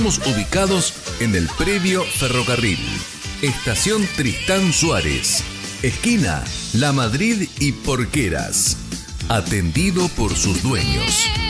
Estamos ubicados en el Previo Ferrocarril, Estación Tristán Suárez, esquina La Madrid y Porqueras. Atendido por sus dueños.